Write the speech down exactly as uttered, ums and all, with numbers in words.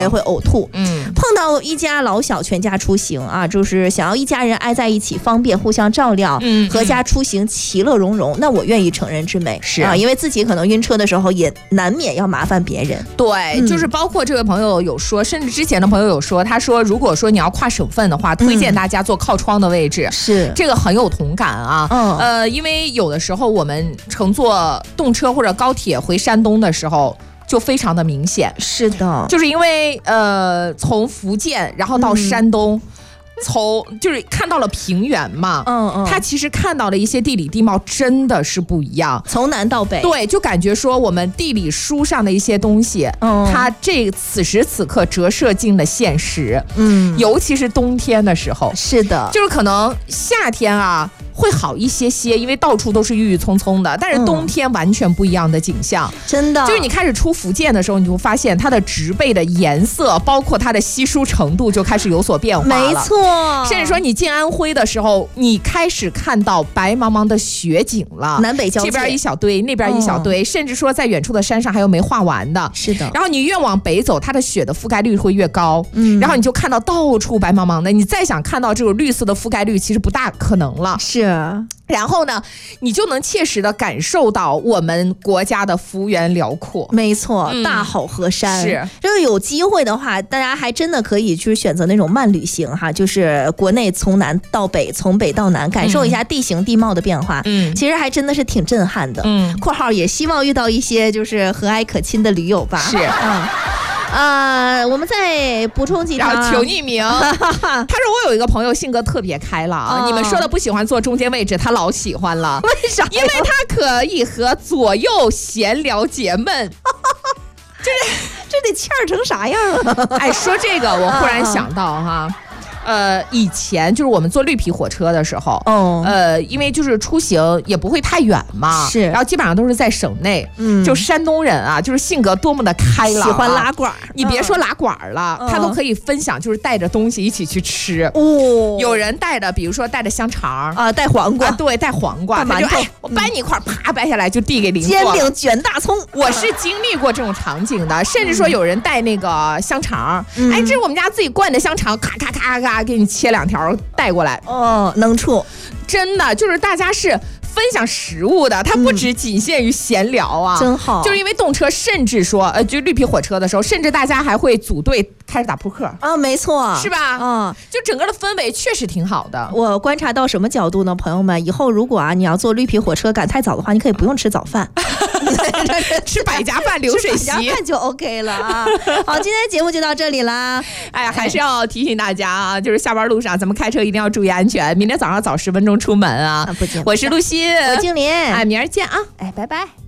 也会呕吐。嗯，碰到一家老小全家出行啊，就是想要一家人挨在一起，方便互相照料，嗯，阖家出行其乐融融，那我愿意成人之美。 是啊，因为自己可能晕车的时候也难免要麻烦别人。 对，嗯、就是包括这位朋友有说，甚至之前的朋友有说，他说如果说你要跨省份的话，推荐大家坐靠窗的位置。嗯、 是这个很有同感啊。嗯，呃，因为有的时候我们乘坐动车或者高铁回山东的时候。就非常的明显， 是的， 就是因为呃，从福建然后到山东。嗯从就是看到了平原嘛，嗯嗯，他其实看到的一些地理地貌真的是不一样， 从南到北， 对，就感觉说我们地理书上的一些东西，嗯，它这此时此刻折射进了现实，嗯，尤其是冬天的时候， 是的， 就是可能夏天啊会好一些些，因为到处都是郁郁葱葱的，但是冬天完全不一样的景象， 嗯、真的， 就是你开始出福建的时候，你就发现它的植被的颜色，包括它的稀疏程度就开始有所变化了， 没错。 甚至说你进安徽的时候，你开始看到白茫茫的雪景了， 南北交界， 这边一小堆，那边一小堆，嗯、甚至说在远处的山上还有没化完的。 是的。 然后你越往北走，它的雪的覆盖率会越高，嗯，然后你就看到到处白茫茫的，你再想看到这种绿色的覆盖率，其实不大可能了。 是。 然后呢，你就能切实的感受到我们国家的幅员辽阔。 没错，嗯、大好河山。 是， 就是有机会的话，大家还真的可以去选择那种慢旅行哈，就是国内从南到北，从北到南，感受一下地形地貌的变化。嗯，其实还真的是挺震撼的。嗯，括号也希望遇到一些就是和蔼可亲的驴友吧。 是，嗯。 呃，我们再补充几条。 然后求匿名，他说我有一个朋友性格特别开朗，哦、你们说的不喜欢坐中间位置，他老喜欢了。 为啥？ 因为他可以和左右闲聊解闷。 就是这得欠儿成啥样啊？ 哎，说这个我忽然想到哈。呃，以前就是我们坐绿皮火车的时候，哦，呃，因为就是出行也不会太远嘛， 是， 然后基本上都是在省内，嗯，就山东人啊，就是性格多么的开朗、啊， 喜欢拉管， 你别说拉管了，嗯、他都可以分享，就是带着东西一起去吃。哦，有人带着，比如说带着香肠啊，带黄瓜， 啊、对，带黄瓜，他就哎，我掰你一块，啪掰下来就递给邻座。 煎饼卷大葱， 我是经历过这种场景的，甚至说有人带那个香肠，嗯、哎，这是我们家自己灌的香肠，咔咔咔咔。给你切两条带过来哦，能处， 真的就是大家是分享食物的，它不只仅限于闲聊啊， 嗯、真好。 就是因为动车，甚至说呃，就绿皮火车的时候，甚至大家还会组队开始打扑克啊，没错， 是吧？嗯，就整个的氛围确实挺好的。 我观察到什么角度呢？朋友们，以后如果啊你要坐绿皮火车赶太早的话，你可以不用吃早饭， 吃百家饭、流水席， 百家饭就 OK 了啊。好，今天节目就到这里啦。 哎，还是要提醒大家啊，就是下班路上咱们开车一定要注意安全。明天早上早十分钟出门啊。啊不我是露西， 我静林， 哎，明儿见啊， 哎，拜拜。